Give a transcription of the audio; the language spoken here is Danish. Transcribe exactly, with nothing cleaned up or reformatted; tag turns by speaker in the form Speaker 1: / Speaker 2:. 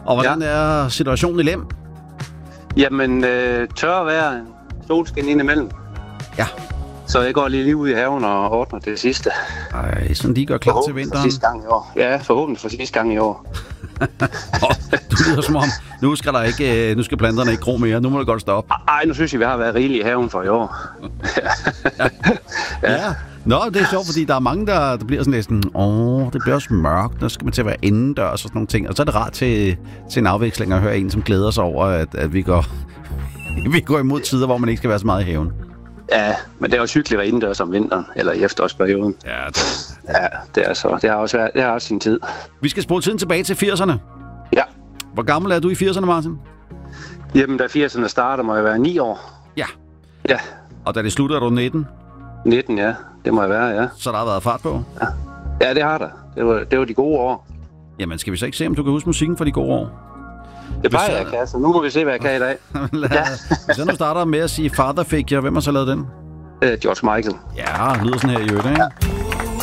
Speaker 1: Og hvordan ja. er situationen i Lem?
Speaker 2: Jamen, øh, tør vejr, solskin indimellem.
Speaker 1: Ja.
Speaker 2: Så jeg går lige ud i haven og ordner det sidste.
Speaker 1: Ej, sådan de gør klar til vinteren.
Speaker 2: For sidste gang i år. Ja, forhåbentlig for sidste gang i år.
Speaker 1: oh, du lyder som om, nu skal, der ikke, nu skal planterne ikke gro mere. Nu må det godt stoppe.
Speaker 2: Ej, nu synes jeg, vi har været rigeligt i haven for i år.
Speaker 1: ja. ja. Nå, det er sjovt, fordi der er mange, der, der bliver sådan næsten, åh, det bliver også mørkt, der skal man til at være indendørs og sådan nogle ting. Og så er det rart til, til en afveksling at høre en, som glæder sig over, at, at vi, går, vi går imod tider, hvor man ikke skal være så meget i haven.
Speaker 2: Ja, men det er også hyggeligt at være indendørs om vinteren, eller i efterårsperioden.
Speaker 1: Ja, det,
Speaker 2: ja, det er så. Det har også, været, det har også sin tid.
Speaker 1: Vi skal spole tiden tilbage til firserne.
Speaker 2: Ja.
Speaker 1: Hvor gammel er du i firserne, Martin?
Speaker 2: Jamen, da firserne starter, må jeg være ni år.
Speaker 1: Ja.
Speaker 2: Ja.
Speaker 1: Og da det slutter, er du nitten?
Speaker 2: nitten, ja. Det må jeg være, ja.
Speaker 1: Så der har været fart på?
Speaker 2: Ja, ja det har der. Det var, det var de gode år.
Speaker 1: Jamen, skal vi så ikke se, om du kan huske musikken fra de gode år?
Speaker 2: Det plejer jeg, kan, så nu må vi se, hvad jeg kan i dag.
Speaker 1: ja. Hvis jeg nu starter med at sige Father Figure, hvem har så lavet den?
Speaker 2: Uh, George Michael.
Speaker 1: Ja, lyder sådan her i øvrigt, ikke? Ja.